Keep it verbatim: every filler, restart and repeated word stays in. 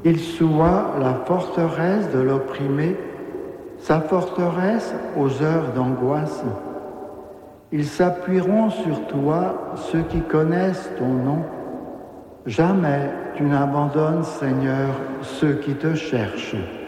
Il soua la forteresse de l'opprimé, sa forteresse aux heures d'angoisse. Ils s'appuieront sur toi, ceux qui connaissent ton nom. Jamais tu n'abandonnes, Seigneur, ceux qui te cherchent.